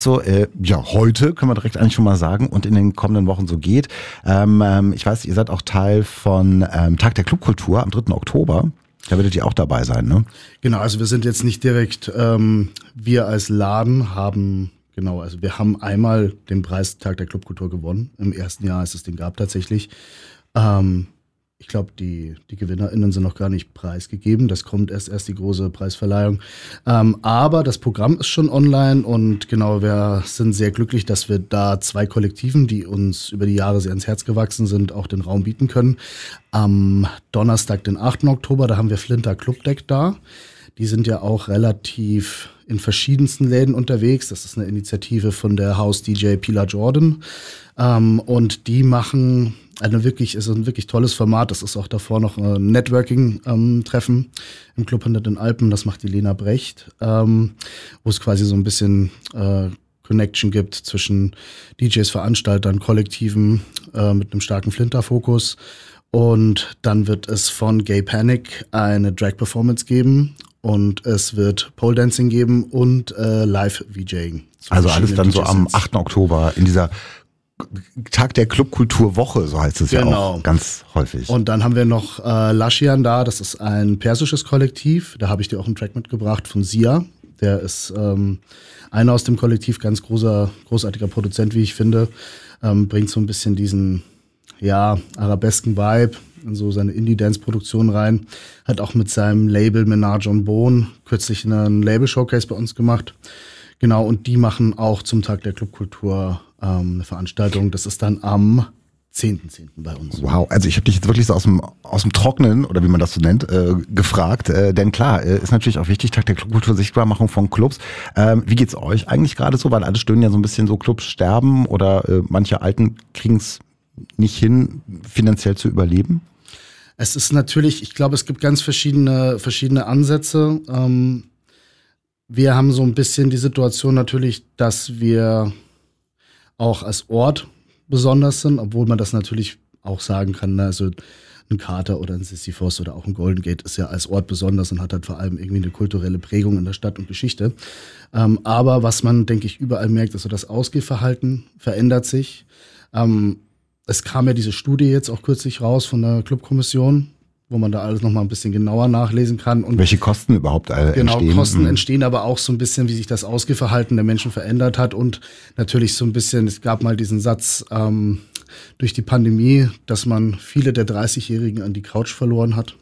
so, heute können wir direkt eigentlich schon mal sagen und in den kommenden Wochen so geht. Ich weiß, ihr seid auch Teil von Tag der Clubkultur am 3. Oktober. Da werdet ihr auch dabei sein, ne? Genau, also wir sind jetzt nicht direkt, wir als Laden haben, also wir haben einmal den Preis Tag der Clubkultur gewonnen. Im ersten Jahr, als es den gab tatsächlich. Ich glaube, die GewinnerInnen sind noch gar nicht preisgegeben. Das kommt erst die große Preisverleihung. Aber das Programm ist schon online und genau, wir sind sehr glücklich, dass wir da 2 Kollektiven, die uns über die Jahre sehr ans Herz gewachsen sind, auch den Raum bieten können. Am Donnerstag, den 8. Oktober, da haben wir Flinter Clubdeck da. Die sind ja auch relativ in verschiedensten Läden unterwegs. Das ist eine Initiative von der House-DJ Pila Jordan. Und die machen ist ein wirklich tolles Format. Das ist auch davor noch ein Networking-Treffen im Club hinter den Alpen. Das macht die Lena Brecht, wo es quasi so ein bisschen Connection gibt zwischen DJs, Veranstaltern, Kollektiven mit einem starken Flinter-Fokus. Und dann wird es von Gay Panic eine Drag-Performance geben. Und es wird Pole Dancing geben und Live-VJing. Also alles dann so am 8. Oktober in dieser Tag der Clubkulturwoche, so heißt es ja auch ganz häufig. Und dann haben wir noch Lashian da, das ist ein persisches Kollektiv. Da habe ich dir auch einen Track mitgebracht von Sia. Der ist einer aus dem Kollektiv, ganz großartiger Produzent, wie ich finde. Bringt so ein bisschen diesen arabesken Vibe in so seine Indie-Dance-Produktion rein. Hat auch mit seinem Label Menage on Bone kürzlich einen Label-Showcase bei uns gemacht. Genau, und die machen auch zum Tag der Clubkultur eine Veranstaltung. Das ist dann am 10.10. bei uns. Wow, also ich habe dich jetzt wirklich so aus dem Trocknen, oder wie man das so nennt, gefragt. Denn klar, ist natürlich auch wichtig, Tag der Clubkultur, Sichtbarmachung von Clubs. Wie geht's euch eigentlich gerade so? Weil alle stöhnen ja so ein bisschen so, Clubs sterben oder manche Alten kriegen es nicht hin, finanziell zu überleben? Es ist natürlich, ich glaube, es gibt ganz verschiedene Ansätze. Wir haben so ein bisschen die Situation natürlich, dass wir auch als Ort besonders sind, obwohl man das natürlich auch sagen kann, ne? Also ein Kater oder ein Sisyphos oder auch ein Golden Gate ist ja als Ort besonders und hat halt vor allem irgendwie eine kulturelle Prägung in der Stadt und Geschichte. Aber was man, denke ich, überall merkt, ist so das Ausgehverhalten verändert sich. Es kam ja diese Studie jetzt auch kürzlich raus von der Clubkommission, wo man da alles nochmal ein bisschen genauer nachlesen kann. Und welche Kosten überhaupt entstehen? Genau, Kosten entstehen, aber auch so ein bisschen, wie sich das Ausgehverhalten der Menschen verändert hat und natürlich so ein bisschen, es gab mal diesen Satz durch die Pandemie, dass man viele der 30-Jährigen an die Couch verloren hat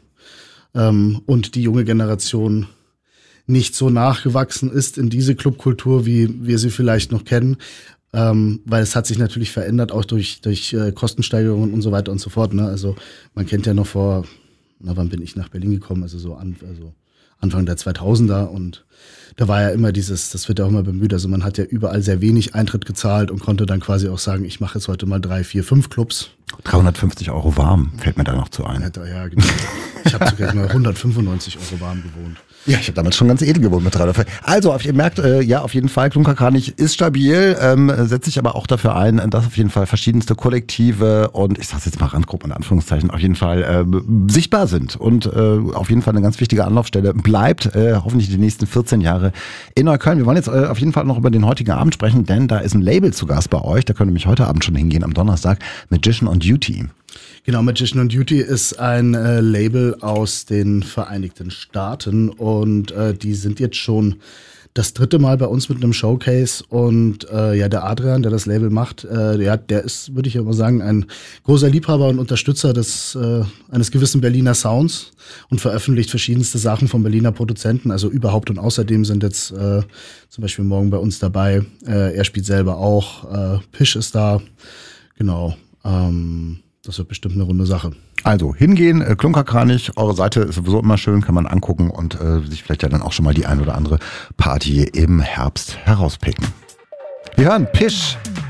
und die junge Generation nicht so nachgewachsen ist in diese Clubkultur, wie wir sie vielleicht noch kennen. Weil es hat sich natürlich verändert, auch durch Kostensteigerungen und so weiter und so fort. Ne? Also man kennt ja noch wann bin ich nach Berlin gekommen? Also Anfang der 2000er und da war ja immer das wird ja auch immer bemüht, also man hat ja überall sehr wenig Eintritt gezahlt und konnte dann quasi auch sagen, ich mache jetzt heute mal 3, 4, 5 Clubs. 350 € warm, fällt mir da noch zu ein. Ja, genau. Ich habe sogar mal 195 € warm gewohnt. Ja, ich habe damals schon ganz edel gewohnt mit 350. Also, ihr merkt, auf jeden Fall, Klunkerkranich ist stabil, setzt sich aber auch dafür ein, dass auf jeden Fall verschiedenste Kollektive und ich sag's jetzt mal Randgruppen in Anführungszeichen, auf jeden Fall sichtbar sind und auf jeden Fall eine ganz wichtige Anlaufstelle bleibt, hoffentlich die nächsten 14 Jahre in Neukölln. Wir wollen jetzt auf jeden Fall noch über den heutigen Abend sprechen, denn da ist ein Label zu Gast bei euch, da können wir nämlich heute Abend schon hingehen, am Donnerstag, Magician on Duty. Genau, Magician on Duty ist ein Label aus den Vereinigten Staaten und die sind jetzt schon das 3. Mal bei uns mit einem Showcase und der Adrian, der das Label macht, der ist, würde ich aber sagen, ein großer Liebhaber und Unterstützer eines gewissen Berliner Sounds und veröffentlicht verschiedenste Sachen von Berliner Produzenten, also überhaupt und außerdem sind jetzt zum Beispiel morgen bei uns dabei, er spielt selber auch, Pish ist da, genau, das wird bestimmt eine runde Sache. Also hingehen, Klunkerkranich, eure Seite ist sowieso immer schön, kann man angucken und sich vielleicht ja dann auch schon mal die ein oder andere Party im Herbst herauspicken. Wir hören Pish